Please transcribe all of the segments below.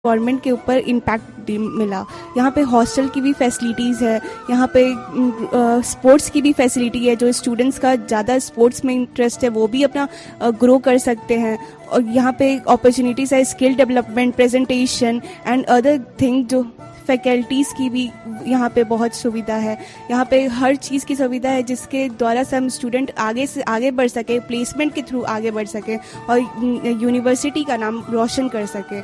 Government के ऊपर impact मिला। यहाँ पे हॉस्टल की भी फैसिलिटीज़ है, यहाँ पे स्पोर्ट्स की भी फैसिलिटी है। जो स्टूडेंट्स का ज़्यादा स्पोर्ट्स में इंटरेस्ट है वो भी अपना ग्रो कर सकते हैं। और यहाँ पे अपॉर्चुनिटीज़ है skill development, presentation and other thing. जो फैकल्टीज़ की भी यहाँ पे बहुत सुविधा है। यहाँ पे हर चीज़ की सुविधा है जिसके द्वारा सब स्टूडेंट आगे से आगे बढ़ सके, प्लेसमेंट के थ्रू आगे बढ़ सके और यूनिवर्सिटी का नाम रोशन कर सके।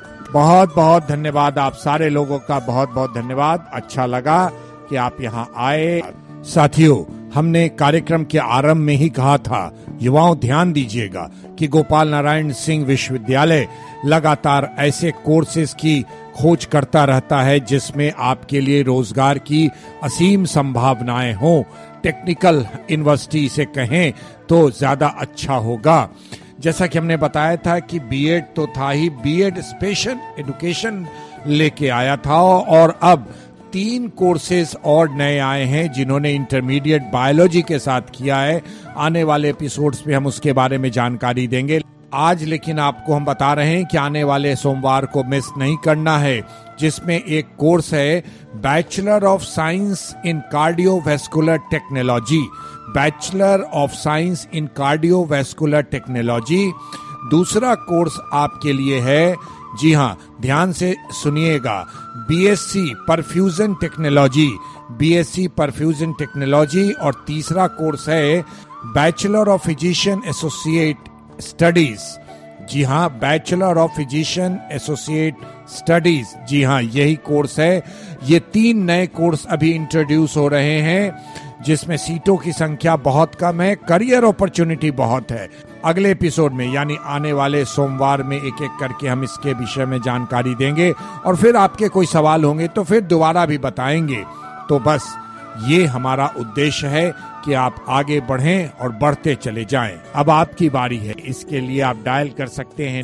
बहुत बहुत धन्यवाद आप सारे लोगों का, बहुत बहुत धन्यवाद। अच्छा लगा कि आप यहाँ आए। साथियों, हमने कार्यक्रम के आरंभ में ही कहा था, युवाओं ध्यान दीजिएगा कि गोपाल नारायण सिंह विश्वविद्यालय लगातार ऐसे कोर्सेज की खोज करता रहता है जिसमें आपके लिए रोजगार की असीम संभावनाएं हों। टेक्निकल यूनिवर्सिटी से कहें तो ज्यादा अच्छा होगा। जैसा कि हमने बताया था कि बीएड तो था ही, बीएड स्पेशल एजुकेशन लेके आया था और अब 3 कोर्सेज और नए आए हैं जिन्होंने इंटरमीडिएट बायोलॉजी के साथ किया है। आने वाले एपिसोड्स में हम उसके बारे में जानकारी देंगे। आज लेकिन आपको हम बता रहे हैं कि आने वाले सोमवार को मिस नहीं करना है, जिसमें एक कोर्स है bachelor of science in cardiovascular technology. Bachelor of science in cardiovascular technology दूसरा कोर्स आपके लिए है। जी हाँ, ध्यान से सुनिएगा, BSc perfusion technology, BSc perfusion technology. और तीसरा कोर्स है bachelor of physician associate studies. जी हाँ, bachelor of physician associate studies, जी हाँ, यही कोर्स है। ये 3 नए कोर्स अभी इंट्रोड्यूस हो रहे हैं जिसमें सीटों की संख्या बहुत कम है, करियर अपॉर्चुनिटी बहुत है। अगले एपिसोड में यानी आने वाले सोमवार में एक एक करके हम इसके विषय में जानकारी देंगे और फिर आपके कोई सवाल होंगे तो फिर दोबारा भी बताएंगे। तो बस ये हमारा उद्देश्य है कि आप आगे बढ़ें और बढ़ते चले जाएं। अब आपकी बारी है। इसके लिए आप डायल कर सकते हैं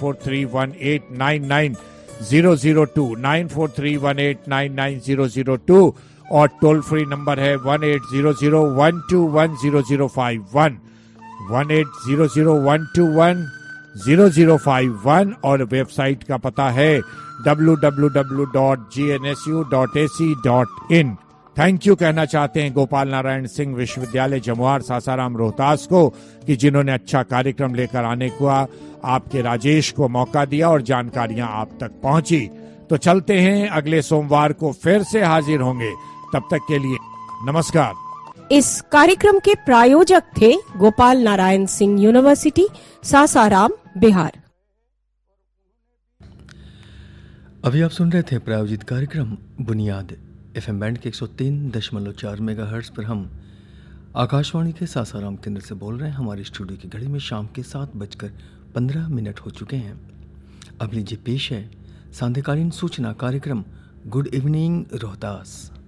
9431899002, 9431899002 और टोल फ्री नंबर है 1800121005, 1800121005 और वेबसाइट का पता है www.gnsu.ac.in। थैंक यू कहना चाहते हैं गोपाल नारायण सिंह विश्वविद्यालय जमुआर सासाराम रोहतास को कि जिन्होंने अच्छा कार्यक्रम लेकर आने का आपके राजेश को मौका दिया और जानकारियां आप तक पहुंची। तो चलते हैं, अगले सोमवार को फिर से हाजिर होंगे। तब तक के लिए नमस्कार। इस कार्यक्रम के प्रायोजक थे गोपाल नारायण सिंह यूनिवर्सिटी, सासाराम, बिहार। अभी आप सुन रहे थे प्रायोजित कार्यक्रम बुनियाद एफएम बैंड के 103.4 मेगाहर्ट्ज पर। हम आकाशवाणी के सासाराम केंद्र से बोल रहे हैं। हमारी स्टूडियो की घड़ी में शाम के 7:15 हो चुके हैं। अब लीजिए पेश है सांध्यकालीन सूचना कार्यक्रम गुड इवनिंग रोहतास।